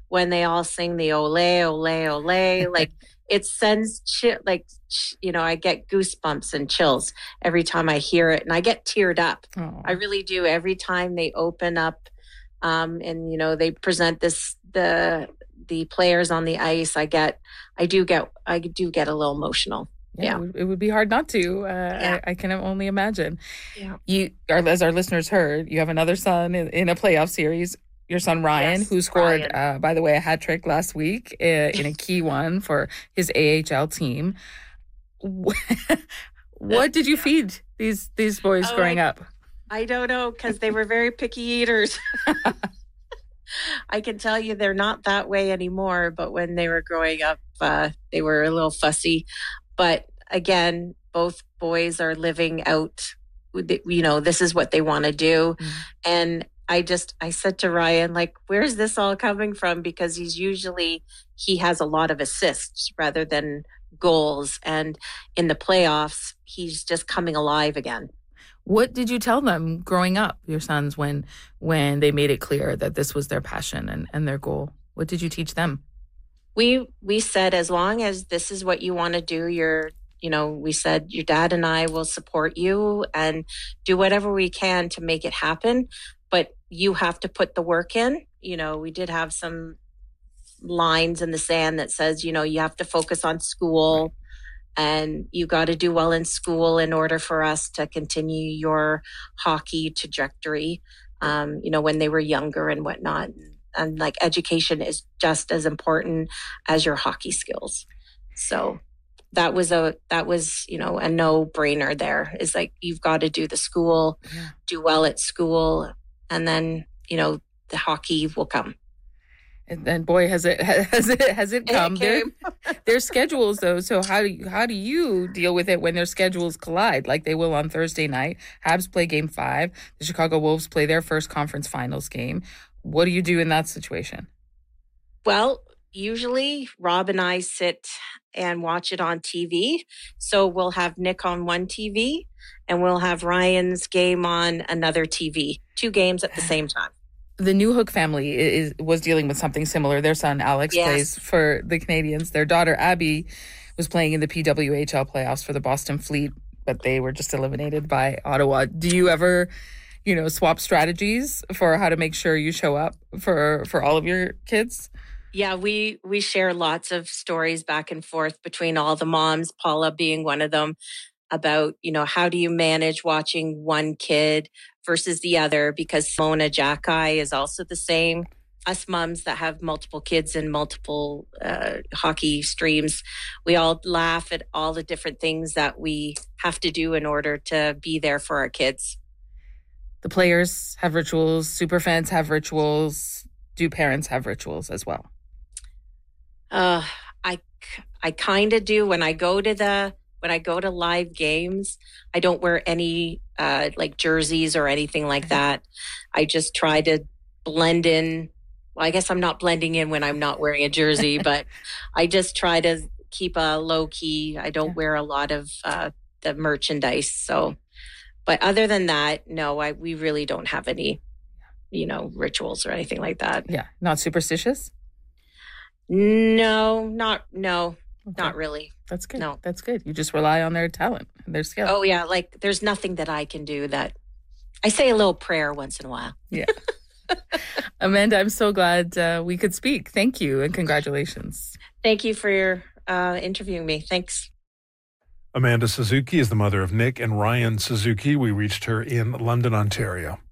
when they all sing the ole, ole, ole, like it sends I get goosebumps and chills every time I hear it, and I get teared up. Oh. I really do every time they open up, and they present the players on the ice. I do get a little emotional. Yeah. It would be hard not to. I can only imagine. Yeah. As our listeners heard, you have another son in a playoff series. Your son Ryan, who scored, by the way, a hat trick last week in a key one for his AHL team. What did you feed these boys growing up? I don't know, because they were very picky eaters. I can tell you they're not that way anymore, but when they were growing up, they were a little fussy. But again, both boys are living out, this is what they want to do. Mm-hmm. And I said to Ryan, like, where's this all coming from? Because he has a lot of assists rather than goals. And in the playoffs, he's just coming alive again. What did you tell them growing up, your sons, when they made it clear that this was their passion and their goal? What did you teach them? We said, as long as this is what you want to do, we said your dad and I will support you and do whatever we can to make it happen. But you have to put the work in. We did have some lines in the sand that says, you have to focus on school. Right. And you got to do well in school in order for us to continue your hockey trajectory, when they were younger and whatnot. And like education is just as important as your hockey skills. So that was a no-brainer there. Is like, you've got to do the school, do well at school, and then, the hockey will come. And then, boy, has it come. Their schedules, though. So how do you deal with it when their schedules collide, like they will on Thursday night? Habs play Game 5. The Chicago Wolves play their first conference finals game. What do you do in that situation? Well, usually Rob and I sit and watch it on TV. So we'll have Nick on one TV and we'll have Ryan's game on another TV. 2 games at the same time. The Newhook family was dealing with something similar. Their son, Alex, plays for the Canadiens. Their daughter, Abby, was playing in the PWHL playoffs for the Boston Fleet, but they were just eliminated by Ottawa. Do you ever, swap strategies for how to make sure you show up for all of your kids? Yeah, we share lots of stories back and forth between all the moms, Paula being one of them, about, how do you manage watching one kid versus the other, because Mona Jacki is also the same. Us moms that have multiple kids and multiple hockey streams, we all laugh at all the different things that we have to do in order to be there for our kids. The players have rituals, superfans have rituals. Do parents have rituals as well? I kind of do. When I go to live games, I don't wear any like jerseys or anything like that. I just try to blend in. Well, I guess I'm not blending in when I'm not wearing a jersey, but I just try to keep a low key. I don't wear a lot of the merchandise. So, but other than that, no, we really don't have any, rituals or anything like that. Yeah, not superstitious? No, not really. That's good. No. That's good. You just rely on their talent and their skill. Oh, yeah. Like, there's nothing that I can do that. I say a little prayer once in a while. Yeah. Amanda, I'm so glad we could speak. Thank you and congratulations. Thank you for your interviewing me. Thanks. Amanda Suzuki is the mother of Nick and Ryan Suzuki. We reached her in London, Ontario.